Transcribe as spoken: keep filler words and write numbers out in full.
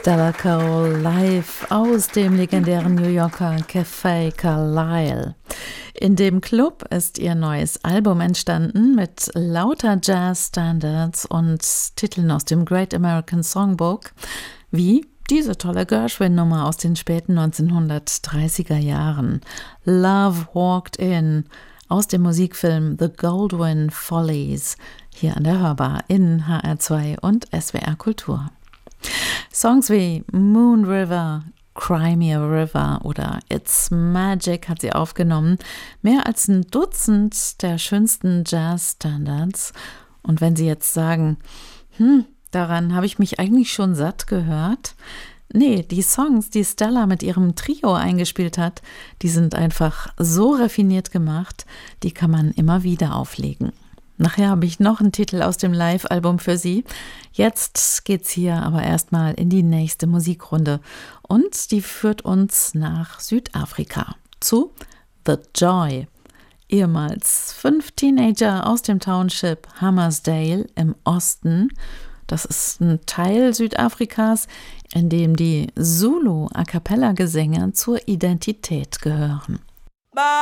Stella Cole live aus dem legendären New Yorker Café Carlyle. In dem Club ist ihr neues Album entstanden mit lauter Jazz-Standards und Titeln aus dem Great American Songbook, wie diese tolle Gershwin-Nummer aus den späten neunzehnhundertdreißiger Jahren, Love Walked In, aus dem Musikfilm The Goldwyn Follies, hier an der Hörbar in H R zwei und S W R Kultur. Songs wie Moon River, Cry Me a River oder It's Magic hat sie aufgenommen. Mehr als ein Dutzend der schönsten Jazz-Standards. Und wenn Sie jetzt sagen, hm, daran habe ich mich eigentlich schon satt gehört. Nee, die Songs, die Stella mit ihrem Trio eingespielt hat, die sind einfach so raffiniert gemacht, die kann man immer wieder auflegen. Nachher habe ich noch einen Titel aus dem Live-Album für Sie. Jetzt geht's hier aber erstmal in die nächste Musikrunde. Und die führt uns nach Südafrika zu The Joy. Ehemals fünf Teenager aus dem Township Hammarsdale im Osten. Das ist ein Teil Südafrikas, in dem die Zulu-A-Cappella-Gesänge zur Identität gehören.